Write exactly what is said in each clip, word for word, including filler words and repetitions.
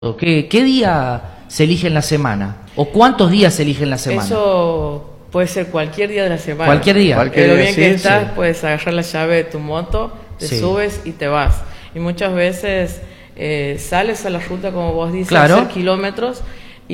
¿Qué, qué día se elige en la semana? ¿O cuántos días se elige en la semana? Eso puede ser cualquier día de la semana. Cualquier día. Cualquier Pero día, bien sí, que estás, sí. puedes agarrar la llave de tu moto, te Sí. subes y te vas. Y muchas veces eh, sales a la ruta, como vos dices, Claro. a hacer kilómetros,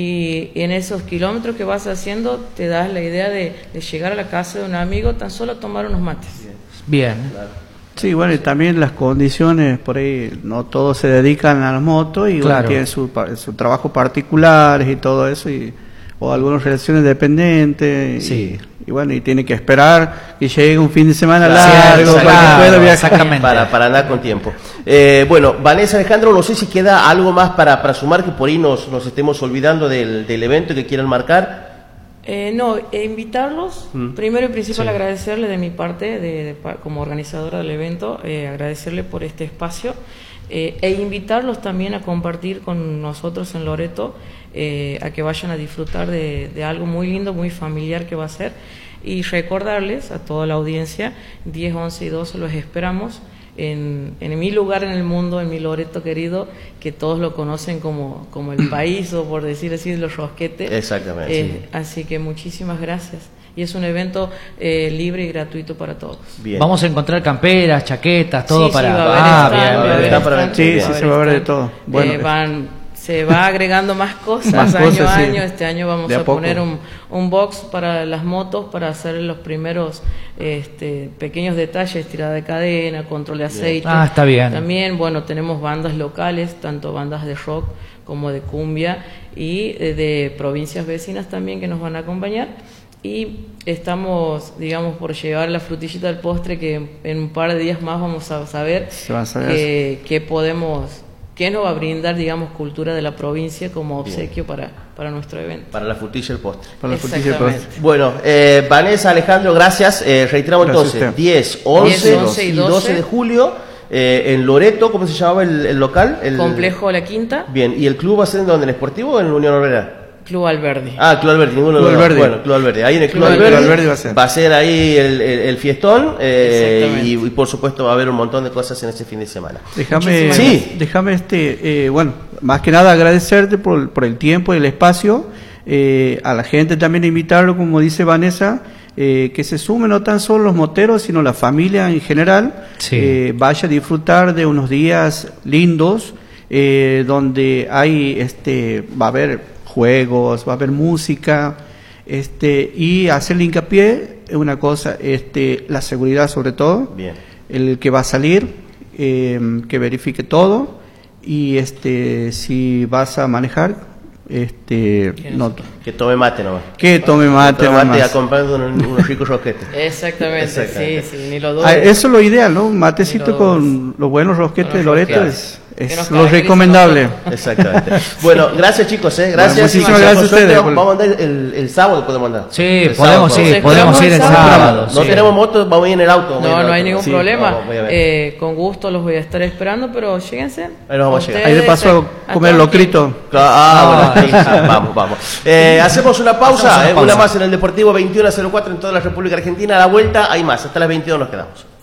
y en esos kilómetros que vas haciendo te das la idea de, de llegar a la casa de un amigo tan solo a tomar unos mates. Bien. Sí, bueno, y también las condiciones, por ahí no todos se dedican a la moto y bueno, Claro. tienen su, pa- su trabajo particulares y todo eso, y, o algunas relaciones dependientes. Y, Sí. y bueno, y tienen que esperar que llegue un fin de semana Claro, largo exacto, para que pueda viajar. exactamente. Para, para andar con tiempo. Eh, bueno, Vanessa, Alejandro, no sé si queda algo más para, para sumar, que por ahí nos, nos estemos olvidando del, del evento que quieran marcar. Eh, no, e invitarlos, Mm. primero y principal Sí. agradecerle de mi parte, de, de pa- como organizadora del evento, eh, agradecerle por este espacio, eh, e invitarlos también a compartir con nosotros en Loreto, eh, a que vayan a disfrutar de, de algo muy lindo, muy familiar que va a ser, y recordarles a toda la audiencia, diez, once y doce los esperamos en, en mi lugar en el mundo, en mi Loreto querido, que todos lo conocen como, como el país, o por decir así, los rosquetes. Exactamente, Eh, sí. Así que muchísimas gracias. Y es un evento eh, libre y gratuito para todos. Bien. Vamos a encontrar camperas, chaquetas, todo Sí, sí, para... va a haber ah, stand, bien, va a bien, haber bien. Está para stand, Sí, sí, va a se haber va a ver de stand. todo. Bueno, Eh, van, se va agregando más cosas, Más año cosas, a sí. año. Este año vamos De a a, poco. poner un, un box para las motos, para hacer los primeros este, pequeños detalles, tirada de cadena, control de aceite. Ah, está bien. También, bueno, tenemos bandas locales, tanto bandas de rock como de cumbia, y eh, de provincias vecinas también, que nos van a acompañar. Y estamos, digamos, por llevar la frutillita del postre, que en un par de días más vamos a saber Se va a saber que, que podemos, que nos va a brindar, digamos, cultura de la provincia como obsequio para, para nuestro evento. Para la frutilla el postre. para la frutilla de Exactamente. postre. Bueno, eh, Vanessa, Alejandro, gracias. Eh, reiteramos Gracias a entonces, usted. diez, once, diez, once y y doce de julio, eh, en Loreto. ¿Cómo se llamaba el, el local? El Complejo La Quinta, Bien, ¿y el club va a ser en donde? ¿En el Sportivo o en la Unión Obrera? Club Alberdi. Ah, Club Alberdi, ninguno de Club los dos. Alberdi. Bueno, Club Alberdi. Ahí en el Club, Club Alberdi, Alberdi va a ser. va a ser ahí el, el, el fiestón, eh, Exactamente. y, y por supuesto va a haber un montón de cosas en ese fin de semana. Déjame, Muchísimas Sí. déjame este, eh, bueno, más que nada agradecerte por, por el tiempo y el espacio, eh, a la gente también invitarlo, como dice Vanessa, eh, que se sumen no tan solo los moteros, sino la familia en general, Sí. eh, vaya a disfrutar de unos días lindos, eh, donde hay, este, va a haber juegos, va a haber música, este, y hacerle hincapié en una cosa, este, la seguridad sobre todo, Bien. el que va a salir, eh, que verifique todo, y este, si vas a manejar, este, no, Que tome mate nomás. que tome mate, Tome nada mate más. acompañando unos, unos ricos rosquetes. Exactamente, Exactamente. sí, sí, ni lo dudo. Ah, eso es lo ideal, ¿no? Un matecito Pero- con los buenos rosquetes Con de los Loreto rosquetes. es, Que es nos lo caracteriza a recomendable. nosotros. Exactamente. Bueno, gracias chicos, eh. Gracias. Bueno, muchísimas Con gracias a suerte ustedes. Vamos a andar el, el sábado, podemos andar. Sí, El podemos, sábado, sí, Nos podemos esperamos ir el el sábado. sábado. No sí. tenemos moto, vamos a ir en el auto. vamos a ir No, en el no hay auto. ningún Sí, problema. vamos, voy a ver. Eh, con gusto los voy a estar esperando, pero lléguense. Ahí nos vamos a llegar. Ahí de Ustedes, paso a comer todo locrito. Ah, bueno, ahí está. Vamos, vamos. Eh, hacemos una pausa, Hacemos una eh, una pausa. más en el Deportivo veintiuno cero cuatro en toda la República Argentina. A la vuelta hay más, hasta las veintidós nos quedamos.